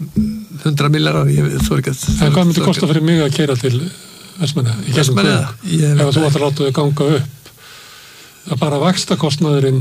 100 milljarðar, ég þú ekki að... En hvað myndi kosta fyrir mig að keyra til Vestmannaeyja? Vestmannaeyja? Ef þú ætlar að láta þau ganga upp. Það bara vaxtakostnaðurinn...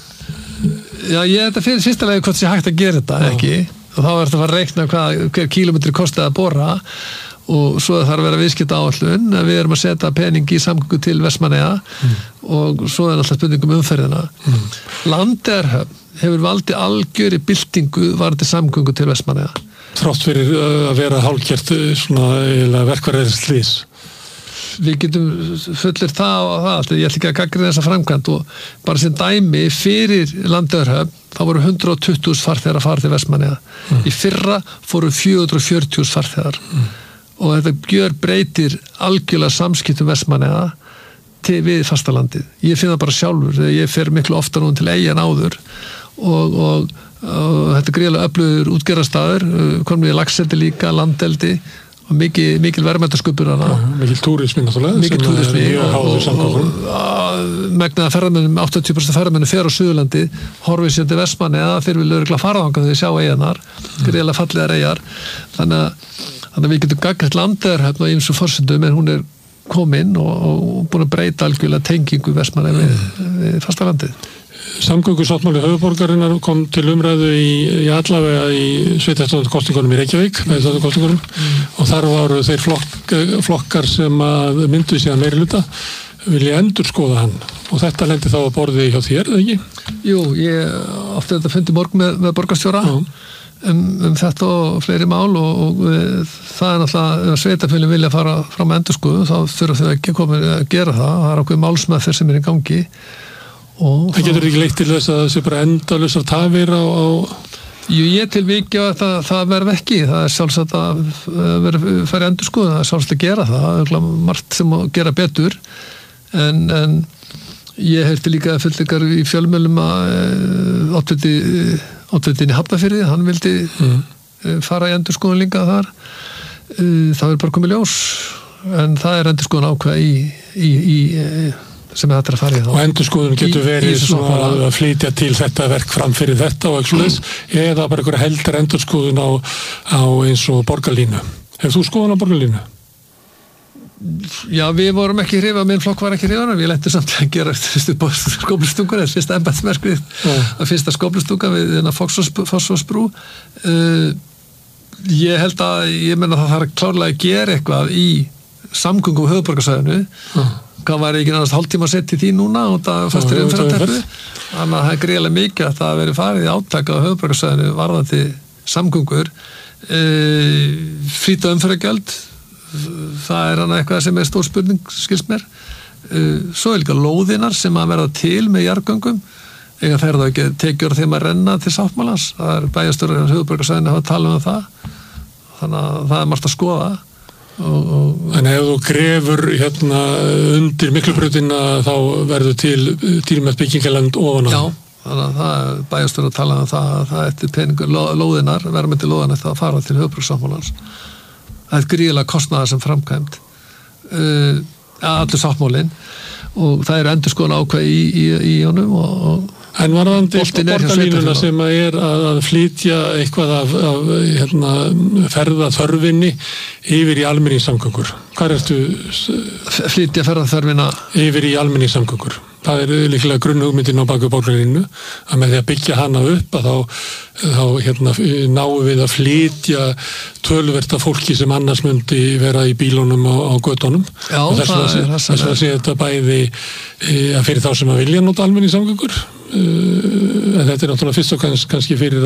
Já, þetta fyrir sýsta lagi hvort sé hægt að gera þetta, ekki? Og þá er þetta að fara að reikna hver kílómetri kostaði að bora og svo þarf að vera viðskipta áætlun. Við erum að setja pening í samgöngu til Vestmannaeyja og svo er alltaf spurningum umferðina. Landeyjahöfn hefur valdið algjöri byltingu varðandi samgöngu til Vestmannaeyja. Þrátt fyrir að vera hálfgert svona verkfæraslys. Við getum fullir það og það. Ég ætla ekki að gagnrýna þessa framkvæmd og bara sem dæmi fyrir Landeyjahöfn þá voru 120.000 farþegar að fara til Vestmannaeyja. Í fyrra fóru 440.000 farþegar. Og þetta gjör breytir algjörlega samskiptum Vestmannaeyja við fastalandið. Ég finn það bara sjálfur þegar ég fer miklu oftar nú til Eyja en áður og þetta er gríðarlega öflugur útgerðarstaður, komum við í laxeldi líka, landeldi og mikil verðmætasköpur hana. Mikil túrismi náttúrulega. Mikil túrismi og megnaða ferðamönnum, 80% ferðamönnum fer á Suðurlandi, horfið sér til Vestmannaeyja, þeir vilja örugglega fara þangað þegar þeir sjá eyjarnar, gríðarlega fallegar eyjar. Þannig að við getum gagnrýnt Landeyjahöfn á ýmsum forsendum en hún er komin og búin að breyta algjörlega tengingu Vestmannaeyja við fastalandið. Samgöngusáttmáli höfuðborgarinnar kom til umræðu í allavega í sveitarstjórnarkosningunum í Reykjavík, og þar voru þeir flokkar sem að myndu síðan meirihluta vilja endurskoða hann og þetta lendi þá að borði hjá þér, eða ekki? Jú, ég átti þetta fundi morgun með borgarstjóra um þetta og fleiri mál og það er náttúrulega ef sveitarfélögin vilja fara fram að endurskoðun þá þurfa þau ekki að gera það er ákveðið málsmeðferð sem er í gangi og það getur ekki leitt til þess að það sé bara endalausar tafir á Jú, ég til vikja að það verð ekki það er sjálfsagt að fara endurskoðun það er sjálfsagt að gera það er margt sem að gera betur en ég heyrti líka fullleikar í fjölmiðlum að oddvitin í Hafnarfirði, hann vildi fara í endurskoðun líka þar. Það er bara komið ljós, en það er endurskoðun ákveð í sem þetta að fara í þá. Og endurskoðun getur verið svona að flytja til þetta verk fram fyrir þetta og ekki eða bara einhverja heldar endurskoðun á eins og borgarlínu. Hefur þú skoðun á borgarlínu? Já, við vorum ekki hrifað, minn flokk var ekki hrifað, við lentum samt að gera skóflustungur, eða fyrsta embættisverk að fyrsta skóflustunga við Fossvogsbrú. Ég held að, ég menna það þarf klárlega að gera eitthvað í samgöngum á höfuðborgarsvæðinu. Hvað væri ekki náttúrulega hálftíma sett í því núna og það fastir umferðarteppu. Þannig að það er gríðarlega mikið að það veri farið í átaka á höfuðborgarsvæðinu varðandi samgöngur. Flýta umferðargjöld. Það er eitthvað sem er stór spurning skilst mér svo er líka lóðinar sem að verða til með jarðgöngum eiga þeir þá ekki tekjur þeim að renna til sáttmálans það er bæjarstjórar í höfuðborgarsvæðinu að hafa talað um það þannig að það er margt að skoða En ef þú grefur undir Miklubrautina þá verður til dýrmætt byggingaland ofan á Já, þannig að það er bæjarstjórar að tala um það eftir peningur lóðinar verðmætti lóðinar það að fara til höfuðborgarsáttmálans Það er gríðarlega kostnaðar sem framkvæmt allur sáttmálinn og það eru endurskoðun ákveð í honum En varðandi borgarlínuna sem er að flytja eitthvað af ferðaþörfinni yfir í almenningssamgöngur Hvar ertu? Flytja ferðaþörfina yfir í almenningssamgöngur Það er líklega grunnhugmyndin á baku borgarlínu að með því að byggja hana upp að þá náum við að flytja töluvert af fólki sem annars myndi vera í bílunum á götunum Já, og þess að sé þetta bæði að fyrir þá sem að vilja nota almenningssamgöngur en þetta er náttúrulega fyrst og kannski fyrir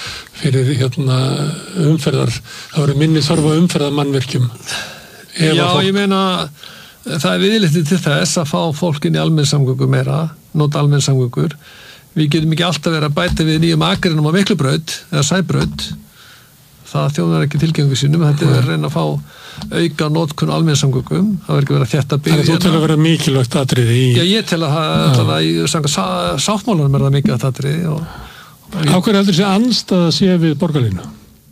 umferðar það voru minni þörf á umferðarmannvirkjum Já, ég meina það er viðlítið til þess að fá fólkin í almenningssamgöngur meira, nota almenningssamgöngur. Við getum ekki alltaf verið að bæta við nýjum akrinum á Miklubraut eða Sæbraut. Það þjónar ekki tilgöngu sínum. Þetta er að reyna að fá auka notkun almenningssamgöngum. Það verður ekki verið að þétta bíl. Þannig þú til að vera mikilvægt atriði í... Já, ég til að sáttmálanum er það mikilvægt atriði. Á hverju heldur sé andstæða sé við borgarlínu?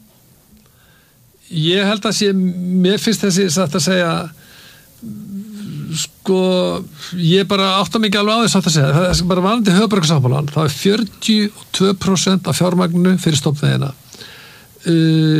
Ég held að sé, mér finnst þessi satt að segja ég bara átta mikið alveg á þess að segja það er bara varandi höfuðborgarsáttmálann það er 42% af fjármagninu fyrir stofnvegina